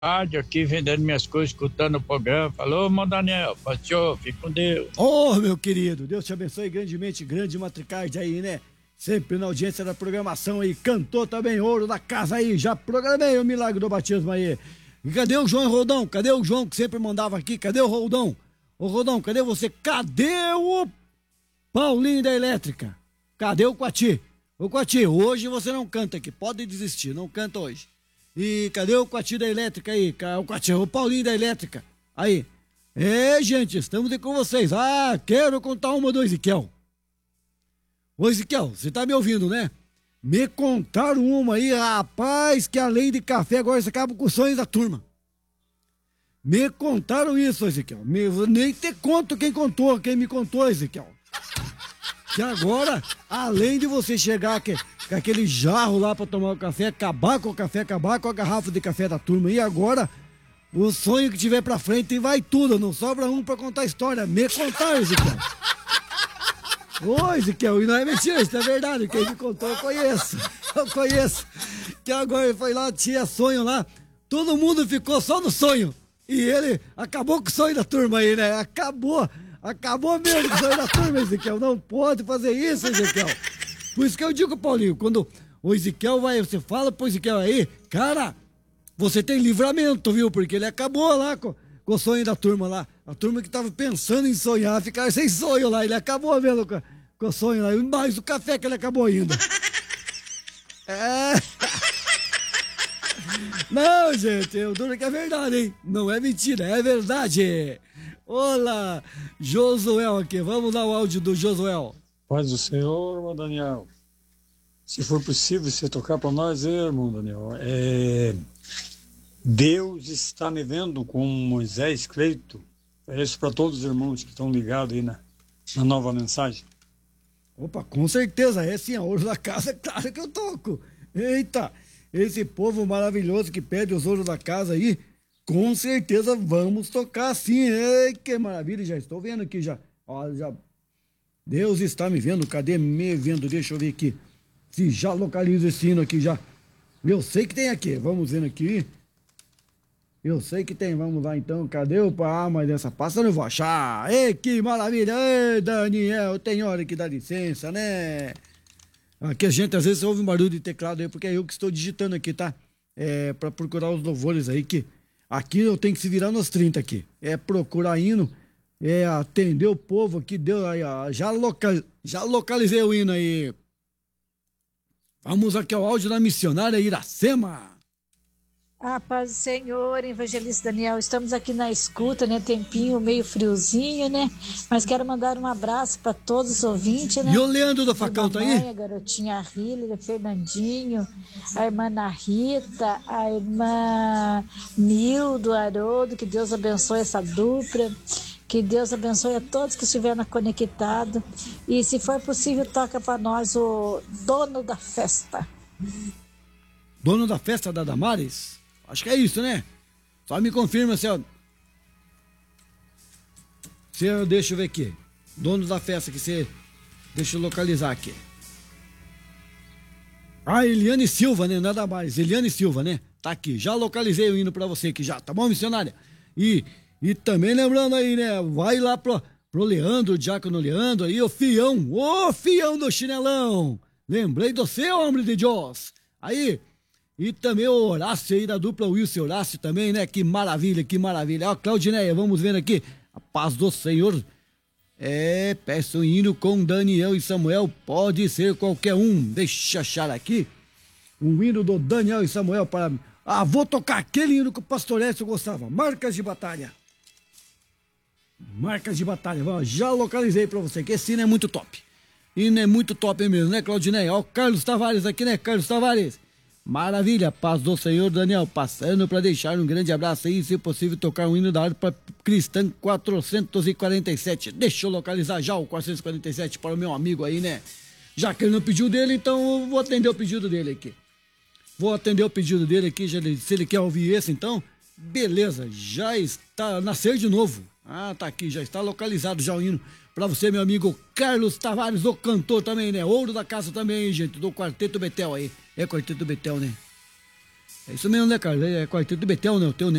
rádio aqui, vendendo minhas coisas, escutando o programa. Falou, irmão Daniel, pastor, fique com Deus. Ô, meu querido, Deus te abençoe grandemente, grande Matricard aí, né? Sempre na audiência da programação aí, cantou também ouro da casa aí, já programei o milagre do batismo aí. E cadê o João Roldão? Cadê o João que sempre mandava aqui? Cadê o Roldão? Ô, Roldão, cadê você? Cadê o Paulinho da Elétrica? Cadê o Quati? Ô, Quati, hoje você não canta aqui, pode desistir, não canta hoje. E cadê o Quati da Elétrica aí? O Quati, o Paulinho da Elétrica. Aí. Gente, estamos aí com vocês. Ah, quero contar uma do Ezequiel. Ô, Ezequiel, você tá me ouvindo, né? Me contaram uma aí, rapaz, que além de café, agora você acaba com os sonhos da turma. Me contaram isso, Ezequiel. Nem te conto quem me contou, Ezequiel. Que agora, além de você chegar com aquele jarro lá pra tomar o café, acabar com o café, acabar com a garrafa de café da turma, e agora, o sonho que tiver pra frente vai tudo, não sobra um pra contar a história. Me contaram, Ezequiel. Ô, Ezequiel, e não é mentira, isso é verdade. Quem me contou eu conheço. Eu conheço. Que agora ele foi lá, tinha sonho lá, todo mundo ficou só no sonho. E ele acabou com o sonho da turma aí, né? Acabou mesmo com o sonho da turma, Ezequiel. Não pode fazer isso, Ezequiel. Por isso que eu digo, Paulinho, quando o Ezequiel vai, você fala pro Ezequiel aí, cara, você tem livramento, viu? Porque ele acabou lá com o sonho da turma lá. A turma que tava pensando em sonhar, ficar sem sonho lá. Ele acabou mesmo com o sonho lá. E mais o café que ele acabou indo. Não, gente, eu duro que é verdade, hein? Não é mentira, é verdade. Olá, Josuel aqui. Vamos dar o áudio do Josuel. Paz do Senhor, irmão Daniel. Se for possível, você tocar para nós, irmão Daniel. Deus está me vendo com Moisés Cleito. É isso para todos os irmãos que estão ligados aí na nova mensagem. Opa, com certeza, é sim, a ouro da casa, é claro que eu toco. Eita, esse povo maravilhoso que pede os ouros da casa aí, com certeza vamos tocar sim. Ei, que maravilha, já estou vendo aqui já. Olha, já. Deus está me vendo, cadê me vendo? Deixa eu ver aqui, se já localizo esse hino aqui já. Eu sei que tem aqui, vamos vendo aqui. Eu sei que tem, vamos lá então, cadê o pá? Mas essa pasta eu não vou achar. Ei, que maravilha, ei, Daniel, tem hora que dá licença, né? Aqui a gente às vezes ouve um barulho de teclado aí, porque é eu que estou digitando aqui, tá? Pra procurar os louvores aí, que aqui eu tenho que se virar nos 30 aqui. Procurar hino, atender o povo aqui, deu aí, ó, já localizei o hino aí. Vamos aqui ao áudio da missionária Iracema. A paz do Senhor, evangelista Daniel, estamos aqui na escuta, né, tempinho meio friozinho, né, mas quero mandar um abraço para todos os ouvintes, né. E o Leandro do Facão tá aí? A garotinha Hillary, Fernandinho, a irmã Ana Rita, a irmã Nildo, Haroldo, que Deus abençoe essa dupla, que Deus abençoe a todos que estiveram conectados, e se for possível, toca para nós o dono da festa. Dono da festa da Damares? Acho que é isso, né? Só me confirma se eu deixa eu ver aqui. Dono da festa que você... Deixa eu localizar aqui. Eliane Silva, né? Nada mais. Eliane Silva, né? Tá aqui. Já localizei o hino pra você aqui já. Tá bom, missionária? E também lembrando aí, né? Vai lá pro Leandro, o diácono Leandro aí, o fião do chinelão. Lembrei do seu, homem de Deus. Aí... E também o Horácio aí da dupla Wilson e Horácio também, né? Que maravilha, que maravilha. Ó, Claudineia, vamos vendo aqui. A paz do Senhor. Peço um hino com Daniel e Samuel. Pode ser qualquer um. Deixa eu achar aqui. Um hino do Daniel e Samuel para... vou tocar aquele hino que o pastor Écio gostava. Marcas de Batalha. Marcas de Batalha. Vamos, já localizei pra você, que esse hino é muito top. Hino é muito top mesmo, né, Claudineia? Ó, o Carlos Tavares aqui, né, Carlos Tavares? Maravilha, paz do Senhor, Daniel, passando para deixar um grande abraço aí, se possível tocar um hino da harpa cristã 447, deixa eu localizar já o 447 para o meu amigo aí, né, já que ele não pediu dele, então eu vou atender o pedido dele aqui, se ele quer ouvir esse então, beleza, já está, nascer de novo, tá aqui, já está localizado já o hino para você, meu amigo Carlos Tavares, o cantor também, né? Ouro da casa também, gente, do Quarteto Betel aí. É Quarteto Betel, né? É isso mesmo, né, Carlos? É Quarteto do Betel, né? O teu, né?